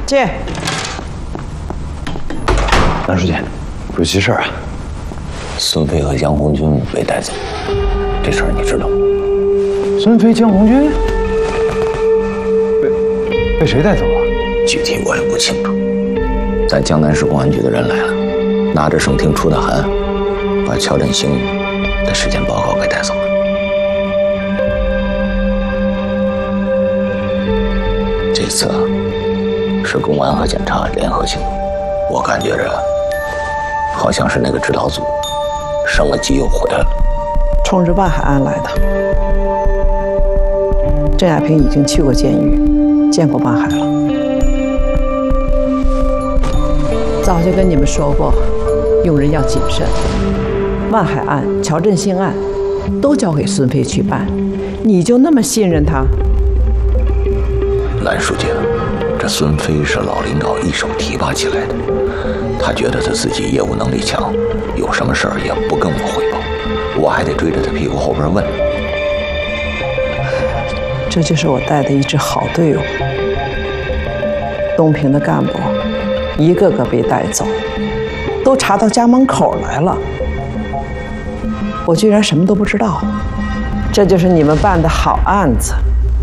进。 南书记，有急事啊！ 孙飞和江红军被带走，这事儿你知道吗？ 孙飞、江红军被谁带走了？ 具体我也不清楚。咱江南市公安局的人来了，拿着省厅出的函，把乔振兴的尸检报告给带走了。这次是公安和检察联合行动，我感觉着好像是那个指导组升了级又回来了， 冲着万海案来的。郑亚萍已经去过监狱，见过万海了。早就跟你们说过，用人要谨慎。万海案、乔振兴案都交给孙飞去办，你就那么信任他？ 蓝书记，这孙飞是老领导一手提拔起来的，他觉得他自己业务能力强，有什么事儿也不跟我汇报，我还得追着他屁股后边问。 这就是我带的一支好队伍。东平的干部一个个被带走，都查到家门口来了，我居然什么都不知道。这就是你们办的好案子。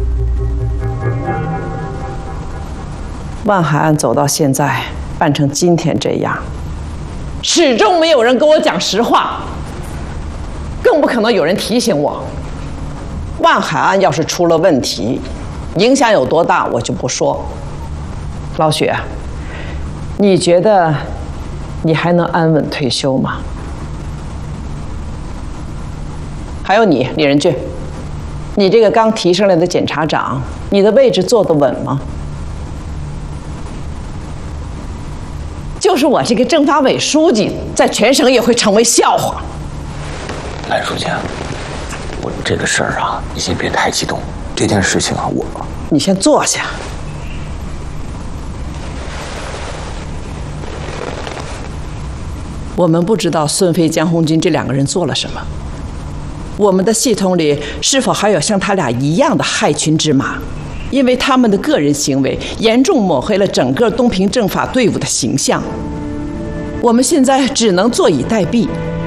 万海案走到现在，办成今天这样，始终没有人跟我讲实话，更不可能有人提醒我。万海案要是出了问题，影响有多大我就不说。老许，你觉得你还能安稳退休吗？还有你，李仁俊，你这个刚提上来的检察长，你的位置坐得稳吗？就是我这个政法委书记，在全省也会成为笑话。 蓝书记，我这个事儿啊，你先别太激动。这件事情啊， 你先坐下。我们不知道孙飞、江红军这两个人做了什么，我们的系统里是否还有像他俩一样的害群之马？因为他们的个人行为严重抹黑了整个东平政法队伍的形象。我们现在只能坐以待毙。